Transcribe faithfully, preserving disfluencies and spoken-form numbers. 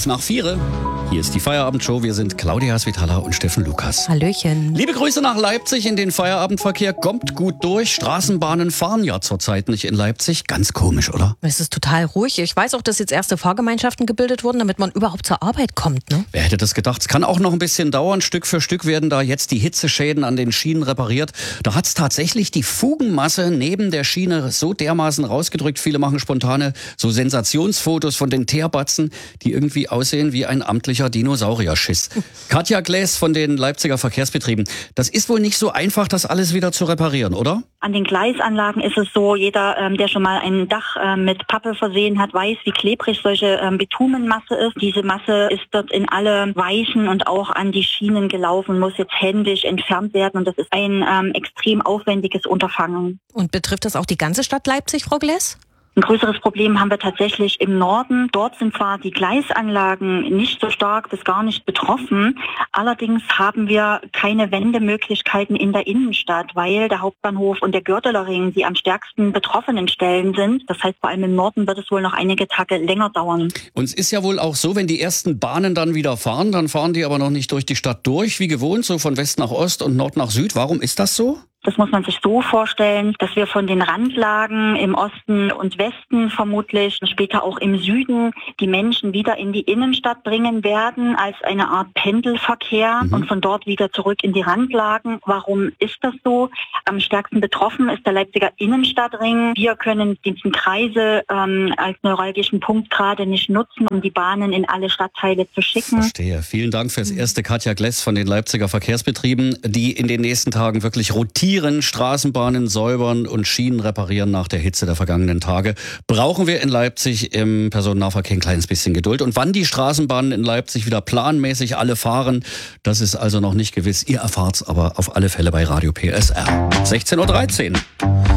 Elf nach vier. Hier ist die Feierabendshow. Wir sind Claudia Svitala und Steffen Lukas. Hallöchen. Liebe Grüße nach Leipzig in den Feierabendverkehr. Kommt gut durch. Straßenbahnen fahren ja zurzeit nicht in Leipzig. Ganz komisch, oder? Es ist total ruhig. Ich weiß auch, dass jetzt erste Fahrgemeinschaften gebildet wurden, damit man überhaupt zur Arbeit kommt, ne? Wer hätte das gedacht? Es kann auch noch ein bisschen dauern. Stück für Stück werden da jetzt die Hitzeschäden an den Schienen repariert. Da hat es tatsächlich die Fugenmasse neben der Schiene so dermaßen rausgedrückt. Viele machen spontane so Sensationsfotos von den Teerbatzen, die irgendwie aussehen wie ein amtlicher Dinosaurierschiss. Katja Gläs von den Leipziger Verkehrsbetrieben. Das ist wohl nicht so einfach, das alles wieder zu reparieren, oder? An den Gleisanlagen ist es so, jeder, ähm, der schon mal ein Dach äh, mit Pappe versehen hat, weiß, wie klebrig solche ähm, Bitumenmasse ist. Diese Masse ist dort in alle Weichen und auch an die Schienen gelaufen, muss jetzt händisch entfernt werden und das ist ein ähm, extrem aufwendiges Unterfangen. Und betrifft das auch die ganze Stadt Leipzig, Frau Gläs? Ein größeres Problem haben wir tatsächlich im Norden. Dort sind zwar die Gleisanlagen nicht so stark bis gar nicht betroffen. Allerdings haben wir keine Wendemöglichkeiten in der Innenstadt, weil der Hauptbahnhof und der Gördeler Ring die am stärksten betroffenen Stellen sind. Das heißt, vor allem im Norden wird es wohl noch einige Tage länger dauern. Und es ist ja wohl auch so, wenn die ersten Bahnen dann wieder fahren, dann fahren die aber noch nicht durch die Stadt durch, wie gewohnt, so von West nach Ost und Nord nach Süd. Warum ist das so? Das muss man sich so vorstellen, dass wir von den Randlagen im Osten und Westen vermutlich später auch im Süden die Menschen wieder in die Innenstadt bringen werden als eine Art Pendelverkehr mhm. und von dort wieder zurück in die Randlagen. Warum ist das so? Am stärksten betroffen ist der Leipziger Innenstadtring. Wir können diesen Kreise ähm, als neuralgischen Punkt gerade nicht nutzen, um die Bahnen in alle Stadtteile zu schicken. Verstehe. Vielen Dank fürs erste, Katja Gläs von den Leipziger Verkehrsbetrieben, die in den nächsten Tagen wirklich rotieren. Straßenbahnen säubern und Schienen reparieren nach der Hitze der vergangenen Tage. Brauchen wir in Leipzig im Personennahverkehr ein kleines bisschen Geduld. Und wann die Straßenbahnen in Leipzig wieder planmäßig alle fahren, das ist also noch nicht gewiss. Ihr erfahrt's aber auf alle Fälle bei Radio P S R. sechzehn Uhr dreizehn.